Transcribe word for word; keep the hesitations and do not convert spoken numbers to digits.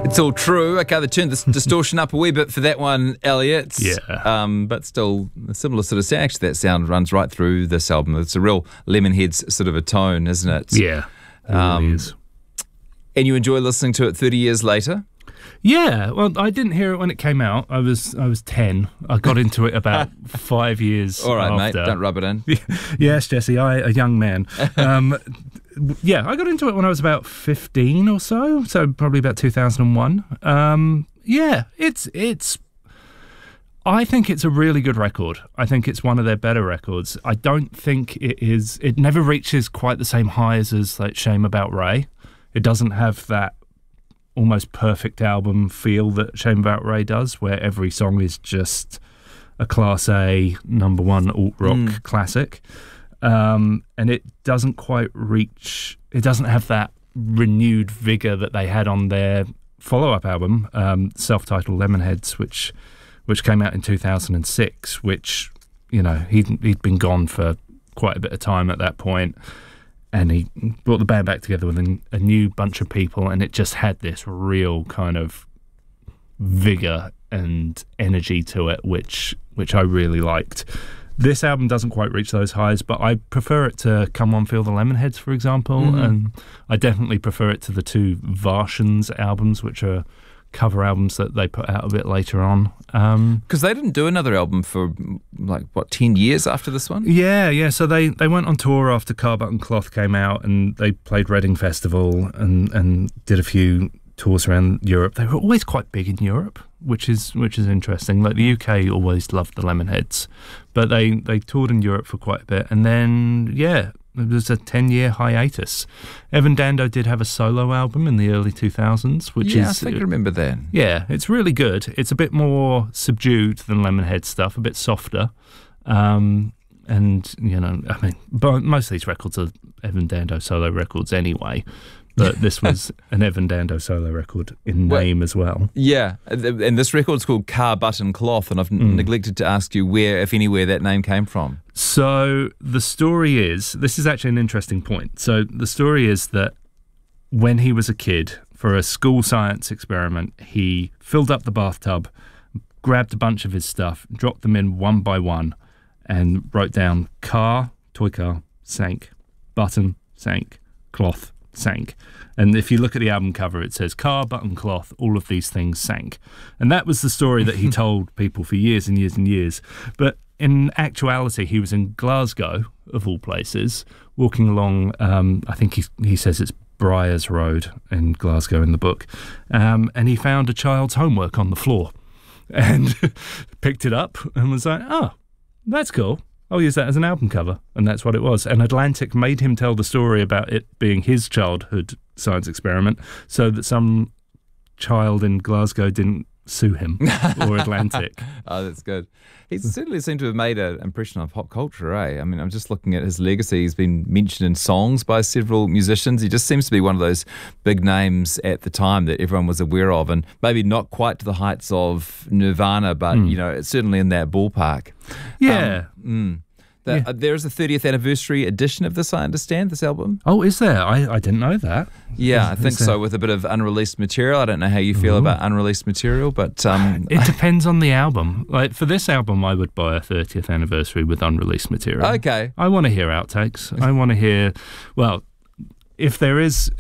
It's all true. Okay, they turned the distortion up a wee bit for that one, Elliot. Yeah. Um, but still, a similar sort of sound. Actually, that sound runs right through this album. It's a real Lemonheads sort of a tone, isn't it? Yeah, it um, really is. And you enjoy listening to it thirty years later? Yeah, well, I didn't hear it when it came out. I was I was ten. I got into it about five years All right, after. mate, don't rub it in. Yes, Jesse, I, a young man. Um, yeah, I got into it when I was about fifteen or so, so probably about two thousand one. Um, yeah, it's it's. I think it's a really good record. I think it's one of their better records. I don't think it is. It never reaches quite the same highs as like Shame About Ray. It doesn't have that almost perfect album feel that Shame About Ray does, where every song is just a Class A number one alt rock mm. classic. Um, and it doesn't quite reach, it doesn't have that renewed vigour that they had on their follow-up album, um, self-titled Lemonheads, which which came out in two thousand six, which, you know, he'd, he'd been gone for quite a bit of time at that point. And he brought the band back together with a, a new bunch of people, and it just had this real kind of vigour and energy to it, which which I really liked. This album doesn't quite reach those highs, but I prefer it to Come On Feel the Lemonheads, for example, mm-hmm. and I definitely prefer it to the two Varshan's albums, which are cover albums that they put out a bit later on. Because um, they didn't do another album for, like, what, ten years after this one? Yeah, yeah. So they, they went on tour after Car Button Cloth came out, and they played Reading Festival and, and did a few tours around Europe. They were always quite big in Europe, which is which is interesting. Like, the U K always loved the Lemonheads, but they, they toured in Europe for quite a bit. And then, yeah, it was a ten-year hiatus. Evan Dando did have a solo album in the early two thousands, which yeah, is... Yeah, I think I remember that. Yeah, it's really good. It's a bit more subdued than Lemonhead stuff, a bit softer. Um, and, you know, I mean, but most of these records are Evan Dando solo records anyway. But this was an Evan Dando solo record in name well, as well. Yeah, and this record's called Car Button Cloth, and I've mm. neglected to ask you where, if anywhere, that name came from. So the story is, this is actually an interesting point. So the story is that when he was a kid, for a school science experiment, he filled up the bathtub, grabbed a bunch of his stuff, dropped them in one by one, and wrote down car, toy car, sank, button, sank, cloth, sank. And if you look at the album cover, it says car, button, cloth, all of these things sank. And that was the story that he told people for years and years and years. But in actuality, he was in Glasgow, of all places, walking along, um, I think he, he says it's Briars Road in Glasgow in the book, um, and he found a child's homework on the floor and picked it up and was like, oh, that's cool. I'll use that as an album cover. And that's what it was. And Atlantic made him tell the story about it being his childhood science experiment so that some child in Glasgow didn't sue him or Atlantic. Oh, that's good. He certainly seemed to have made an impression on pop culture, eh? I mean, I'm just looking at his legacy. He's been mentioned in songs by several musicians. He just seems to be one of those big names at the time that everyone was aware of, and maybe not quite to the heights of Nirvana, but, mm. you know, it's certainly in that ballpark. Yeah. Um, mm. The, yeah. uh, there is a thirtieth anniversary edition of this, I understand, this album. Oh, is there? I, I didn't know that. Yeah, is, I think so, with a bit of unreleased material. I don't know how you feel Ooh. about unreleased material, but... Um, it depends on the album. Like, for this album, I would buy a thirtieth anniversary with unreleased material. Okay. I want to hear outtakes. I want to hear... Well, if there is...